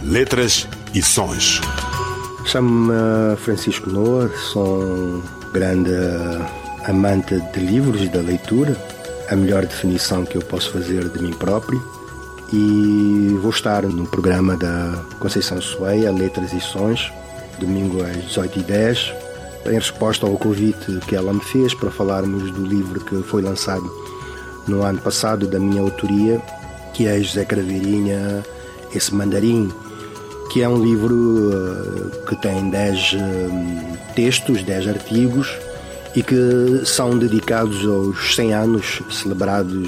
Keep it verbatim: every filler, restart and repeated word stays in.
letras e sons. Chamo-me Francisco Noa, sou um grande amante de livros e da leitura, a melhor definição que eu posso fazer de mim próprio, e vou estar no programa da Conceição Soeia, Letras e Sons, domingo às dezoito e dez, em resposta ao convite que ela me fez para falarmos do livro que foi lançado no ano passado, da minha autoria, que é José Craveirinha, Esse Mandarim, que é um livro que tem dez textos, dez artigos, e que são dedicados aos cem anos celebrados